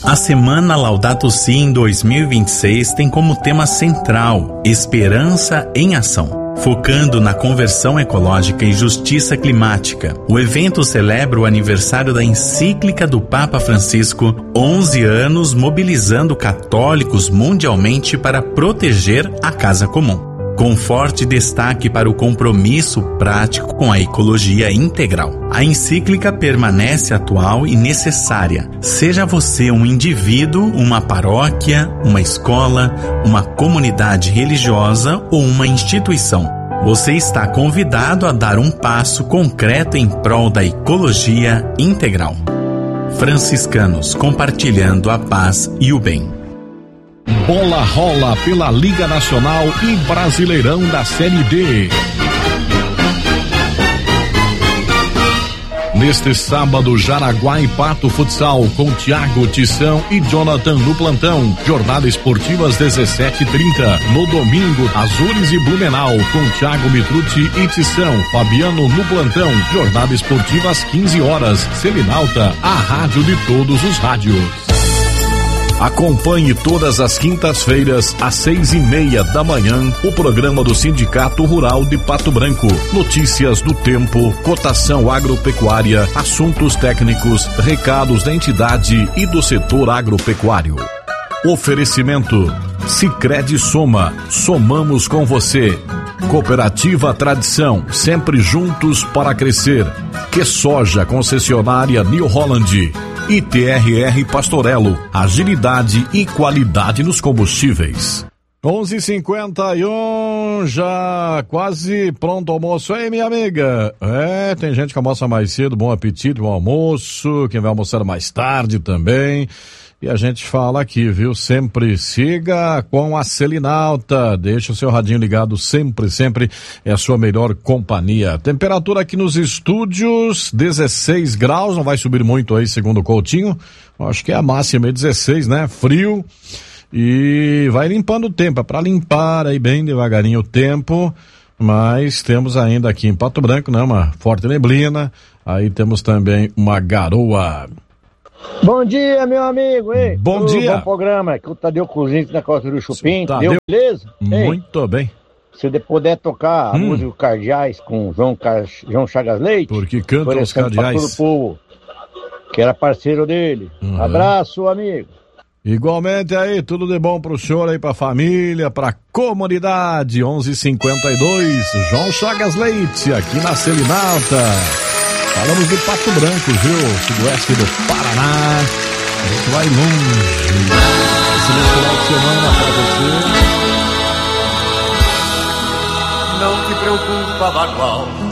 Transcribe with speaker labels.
Speaker 1: A Semana Laudato Si em 2026 tem como tema central Esperança em Ação. Focando na conversão ecológica e justiça climática, o evento celebra o aniversário da encíclica do Papa Francisco, 11 anos mobilizando católicos mundialmente para proteger a casa comum, com forte destaque para o compromisso prático com a ecologia integral. A encíclica permanece atual e necessária, seja você um indivíduo, uma paróquia, uma escola, uma comunidade religiosa ou uma instituição. Você está convidado a dar um passo concreto em prol da ecologia integral. Franciscanos, compartilhando a paz e o bem.
Speaker 2: Bola rola pela Liga Nacional e Brasileirão da Série D. Neste sábado, Jaraguá e Pato Futsal com Thiago, Tição e Jonathan no plantão. Jornada esportiva às 17h30. No domingo, Azures e Blumenau com Thiago Mitrucci e Tição. Fabiano no plantão. Jornada esportiva às 15 horas. Selinalta, a rádio de todos os rádios. Acompanhe todas as quintas-feiras, às 6:30 da manhã, o programa do Sindicato Rural de Pato Branco. Notícias do tempo, cotação agropecuária, assuntos técnicos, recados da entidade e do setor agropecuário. Oferecimento: Sicredi Soma, somamos com você. Cooperativa Tradição, sempre juntos para crescer. Que Soja, concessionária New Holland. ITRR Pastorello, agilidade e qualidade nos combustíveis. 11h51, já quase pronto o almoço. Aí, minha amiga, tem gente que almoça mais cedo, bom apetite, bom almoço, quem vai almoçar mais tarde também. E a gente fala aqui, viu? Sempre siga com a Selinalta. Deixa o seu radinho ligado sempre é a sua melhor companhia. Temperatura aqui nos estúdios, 16 graus, não vai subir muito aí, segundo o Coutinho. Acho que é a máxima aí, 16, né? Frio. E vai limpando o tempo, é pra limpar aí bem devagarinho o tempo. Mas temos ainda aqui em Pato Branco, né? Uma forte neblina. Aí temos também uma garoa.
Speaker 3: Bom dia, meu amigo. Ei,
Speaker 2: bom dia.
Speaker 3: Bom programa. Aqui o Tadeu Cozinho na Costa do Chupim. Tadeu, beleza?
Speaker 2: Muito bem.
Speaker 3: Se puder tocar a música Cardeais com João Chagas Leite.
Speaker 2: Porque canta os Cardeais.
Speaker 3: Todo o povo, que era parceiro dele. Abraço, amigo.
Speaker 2: Igualmente aí, tudo de bom pro senhor aí, pra família, pra comunidade. 11h52, João Chagas Leite, aqui na Selinalta. Falamos de Pato Branco, viu? Sudoeste do Paraná. A gente vai longe. Esse final de semana pra você.
Speaker 4: Não te preocupa, Bagual.